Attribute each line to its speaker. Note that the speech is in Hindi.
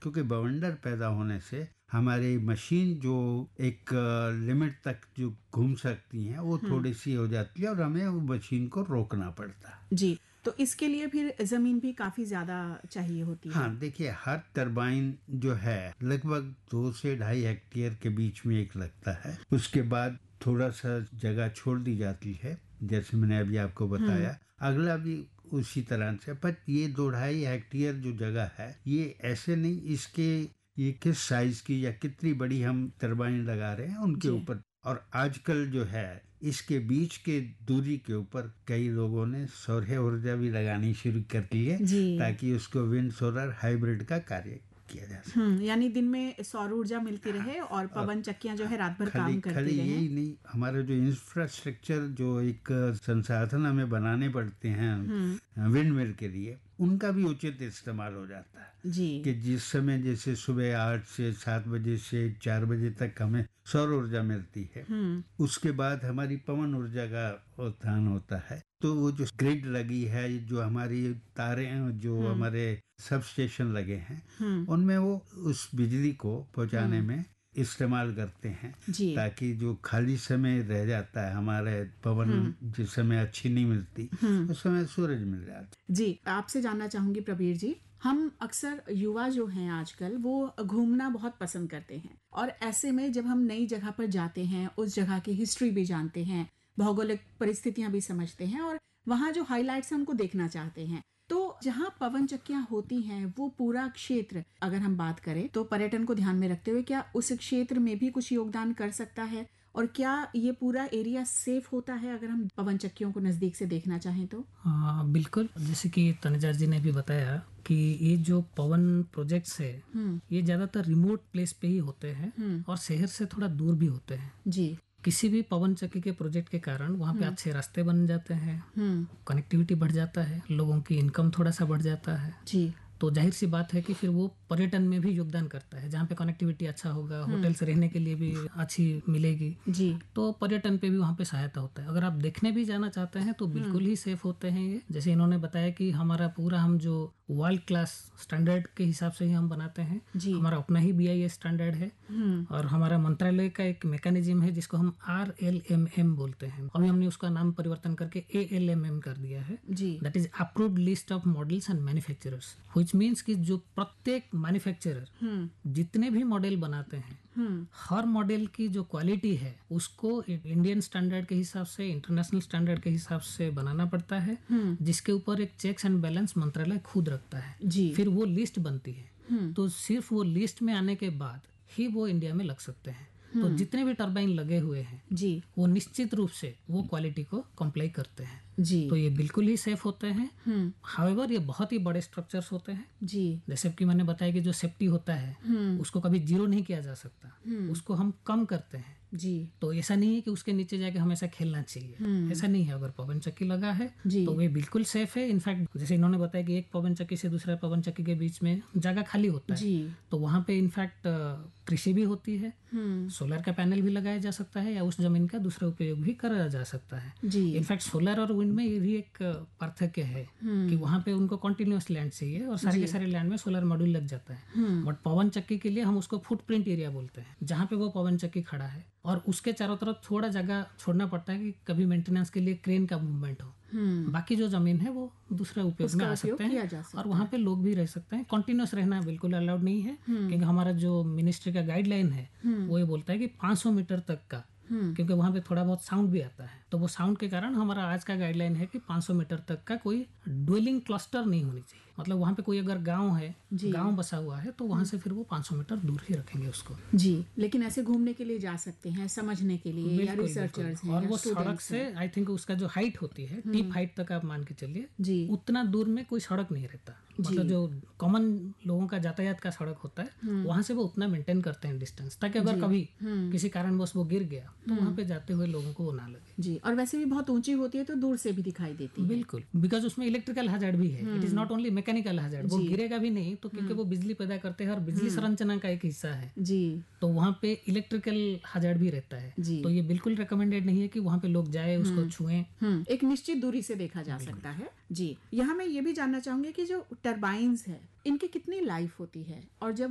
Speaker 1: क्योंकि बवंडर पैदा होने से हमारी मशीन जो एक लिमिट तक जो घूम सकती है वो थोड़ी सी हो जाती है और हमें वो मशीन को रोकना पड़ता है।
Speaker 2: जी, तो इसके लिए फिर जमीन भी काफी ज्यादा चाहिए होती है।
Speaker 1: हाँ, देखिए हर टरबाइन जो है लगभग 2 से 2.5 हेक्टेयर के बीच में एक लगता है। उसके बाद थोड़ा सा जगह छोड़ दी जाती है, जैसे मैंने अभी आपको बताया। अगला भी उसी तरह से, पर ये 2-2.5 हेक्टेयर जो जगह है ये ऐसे नहीं, इसके ये किस साइज की या कितनी बड़ी हम टरबाइन लगा रहे हैं उनके ऊपर। और आजकल जो है इसके बीच के दूरी के ऊपर कई लोगों ने सौर ऊर्जा भी लगानी शुरू कर दी है, ताकि उसको विंड सोलर हाइब्रिड का कार्य किया जा सके।
Speaker 2: यानी दिन में सौर ऊर्जा मिलती रहे और पवन चक्कियां जो है रात भर काम करती
Speaker 1: खाली
Speaker 2: रहे।
Speaker 1: यही नहीं, हमारे जो इंफ्रास्ट्रक्चर जो एक संसाधन हमें बनाने पड़ते हैं विंड मिल के लिए, उनका भी उचित इस्तेमाल हो जाता है
Speaker 2: जी।
Speaker 1: कि जिस समय जैसे सुबह 8 से 7 बजे से 4 बजे तक हमें सौर ऊर्जा मिलती है, उसके बाद हमारी पवन ऊर्जा का उत्थान होता है। तो वो जो ग्रिड लगी है, जो हमारी तारे हैं, जो हमारे सब स्टेशन लगे हैं, उनमें वो उस बिजली को पहुंचाने में इस्तेमाल करते हैं, ताकि जो खाली समय रह जाता है हमारे पवन जिस समय अच्छी नहीं मिलती उस समय सूरज मिल जाता है।
Speaker 2: जी, आपसे जानना चाहूंगी प्रवीर जी, हम अक्सर युवा जो हैं आजकल वो घूमना बहुत पसंद करते हैं, और ऐसे में जब हम नई जगह पर जाते हैं, उस जगह की हिस्ट्री भी जानते हैं, भौगोलिक परिस्थितियां भी समझते हैं और वहाँ जो हाइलाइट्स हैं उनको देखना चाहते हैं, तो जहाँ पवन चक्कियां होती हैं वो पूरा क्षेत्र, अगर हम बात करें तो पर्यटन को ध्यान में रखते हुए क्या उस क्षेत्र में भी कुछ योगदान कर सकता है, और क्या ये पूरा एरिया सेफ होता है अगर हम पवन चक्कियों को नजदीक से देखना चाहें तो?
Speaker 3: हाँ बिल्कुल, जैसे कि तनुजा जी ने भी बताया कि ये जो पवन प्रोजेक्ट्स है ये ज्यादातर रिमोट प्लेस पे ही होते हैं और शहर से थोड़ा दूर भी होते हैं।
Speaker 2: जी।
Speaker 3: किसी भी पवन चक्की के प्रोजेक्ट के कारण वहाँ पे अच्छे रास्ते बन जाते हैं, कनेक्टिविटी बढ़ जाता है, लोगों की इनकम थोड़ा सा बढ़ जाता है।
Speaker 2: जी।
Speaker 3: तो जाहिर सी बात है कि फिर वो पर्यटन में भी योगदान करता है। जहाँ पे कनेक्टिविटी अच्छा होगा, होटल्स रहने के लिए भी अच्छी मिलेगी,
Speaker 2: जी,
Speaker 3: तो पर्यटन पे भी वहाँ पे सहायता होता है। अगर आप देखने भी जाना चाहते हैं तो बिल्कुल ही सेफ होते हैं ये। जैसे इन्होंने बताया कि हमारा पूरा हम जो वर्ल्ड क्लास स्टैंडर्ड के हिसाब से ही हम बनाते हैं, हमारा अपना ही BIS स्टैंडर्ड है और हमारा मंत्रालय का एक मैकेनिज्म है जिसको हम RLMM बोलते हैं। अभी हमने उसका नाम परिवर्तन करके ALMM कर दिया है, that is approved list of models and manufacturers, which means कि जो प्रत्येक मैन्युफैक्चरर जितने भी मॉडल बनाते हैं हर मॉडल की जो क्वालिटी है उसको इंडियन स्टैंडर्ड के हिसाब से, इंटरनेशनल स्टैंडर्ड के हिसाब से बनाना पड़ता है, जिसके ऊपर एक चेक्स एंड बैलेंस मंत्रालय खुद रखता है। फिर वो लिस्ट बनती है, तो सिर्फ वो लिस्ट में आने के बाद ही वो इंडिया में लग सकते हैं। तो जितने भी टरबाइन लगे हुए हैं वो निश्चित रूप से वो क्वालिटी को कंप्लाई करते हैं। तो ये बिल्कुल ही सेफ होते हैं। हाउएवर ये बहुत ही बड़े स्ट्रक्चर्स होते हैं। जैसे कि मैंने बताया कि जो सेफ्टी होता है उसको कभी जीरो नहीं किया जा सकता, उसको हम कम करते हैं। तो ऐसा नहीं है कि उसके नीचे जाके हमेशा खेलना चाहिए, ऐसा नहीं है। अगर पवन चक्की लगा है तो वे बिल्कुल सेफ है। इनफैक्ट जैसे इन्होंने बताया कि एक पवन चक्की से दूसरा पवन चक्की के बीच में जगह खाली होता है, तो वहां पे इनफैक्ट कृषि भी होती है, सोलर का पैनल भी लगाया जा सकता है या उस जमीन का दूसरा उपयोग भी करा जा सकता है। इनफैक्ट सोलर और विंड में ये भी एक पार्थक्य है कि वहां पे उनको कंटिन्यूअस लैंड चाहिए और सारे के सारे लैंड में सोलर मॉड्यूल लग जाता है। बट पवन चक्की के लिए हम उसको फुटप्रिंट एरिया बोलते हैं, जहाँ पे वो पवन चक्की खड़ा है और उसके चारों तरफ थोड़ा जगह छोड़ना पड़ता है कि कभी मेंटेनेंस के लिए क्रेन का मूवमेंट हो। बाकी जो जमीन है वो दूसरे उपयोग में आ सकते हैं और वहाँ पे लोग भी रह सकते हैं। कंटिन्यूस रहना बिल्कुल अलाउड नहीं है, क्योंकि हमारा जो मिनिस्ट्री का गाइडलाइन है वो ये बोलता है कि 500 मीटर तक का, क्योंकि वहाँ पे थोड़ा बहुत साउंड भी आता है, तो वो साउंड के कारण हमारा आज का गाइडलाइन है कि 500 मीटर तक का कोई ड्वेलिंग क्लस्टर नहीं होनी चाहिए। मतलब वहाँ पे कोई अगर गांव है, गांव बसा हुआ है, तो वहाँ से फिर वो 500 मीटर दूर ही रखेंगे उसको।
Speaker 2: लेकिन ऐसे घूमने के लिए जा सकते हैं, समझने के लिए, या रिसर्चर्स हैं,
Speaker 3: और वो सड़क से आई थिंक उसका जो हाइट होती है टिप हाइट तक आप मान के चलिए, उतना दूर में कोई सड़क नहीं रहता। मतलब जो कॉमन लोगों का यातायात का सड़क होता है वहां से वो उतना मेंटेन करते हैं डिस्टेंस, ताकि अगर कभी किसी कारणवश वो गिर गया तो वहां पे जाते हुए लोगों को वो ना लगे।
Speaker 2: और वैसे भी बहुत ऊंची होती है तो दूर से भी दिखाई देती है।
Speaker 3: बिल्कुल, बिकॉज उसमें इलेक्ट्रिकल हैजार्ड भी है, it is not only mechanical hazard. वो गिरेगा भी नहीं तो क्योंकि वो बिजली पैदा करते हैं और बिजली संरचना का एक हिस्सा है, तो वहाँ पे इलेक्ट्रिकल हैजार्ड भी रहता है। तो ये बिल्कुल रिकमेंडेड नहीं है कि वहाँ पे लोग जाए, उसको छुएं।
Speaker 2: एक निश्चित दूरी से देखा जा सकता है। यहाँ मैं ये भी जानना चाहूंगी कि जो टरबाइन्स है इनकी कितनी लाइफ होती है, और जब